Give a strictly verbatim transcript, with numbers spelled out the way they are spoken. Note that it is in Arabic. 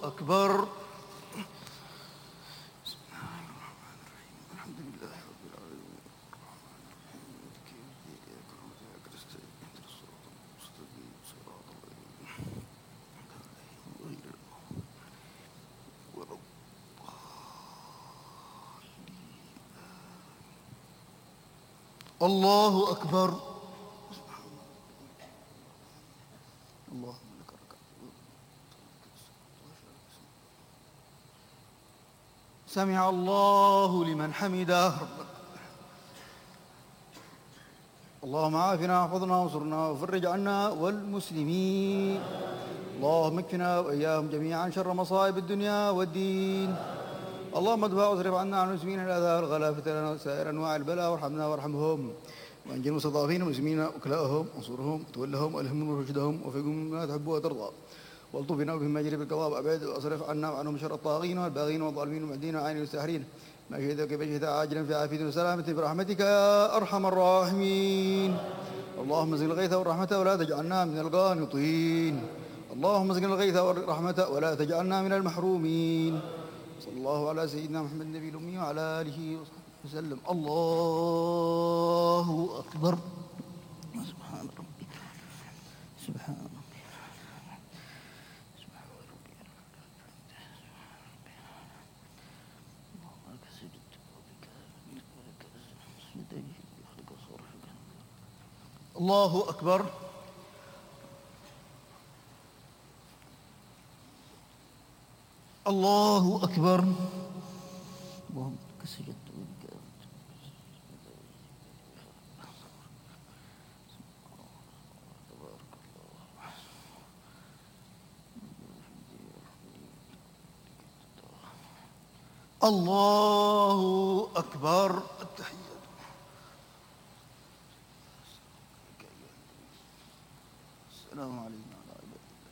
أكبر. الله أكبر. الله سمع الله لمن حمده. اللهم عافنا واحفظنا وانصرنا وفرج عنا والمسلمين. اللهم اكفنا وإياهم جميعا شر مصائب الدنيا والدين. اللهم ادفع واصرف عنا عن المسلمين الأذى والغلا فتن وسائر أنواع البلاء وارحمنا وارحمهم وأنجي المستضعفين المسلمين وكلاءهم وانصرهم وتولهم والهمهم ورشدهم وفقهم مما تحب وترضى والطف بنا بهم يجري بالقضاء وأبعد واصرف عنا وعنهم شر الطاغين والباغين والظالمين والمعدين والعين والساحرين ما شهدك كيف شهد عاجلا في عافية وسلامة برحمتك يا أرحم الراحمين. اللهم اسقنا الغيث والرحمة ولا تجعلنا من القانطين. اللهم اسقنا الغيث والرحمة ولا تجعلنا من المحرومين. صلى الله على سيدنا محمد النبي الأمي وعلى آله وصحبه وسلم. الله أكبر. سبحان ربي سبحان ربي سبحان ربي الله أكبر. الله أكبر. اللهم لك سجدت الله أكبر. التحيات. السلام عليكم.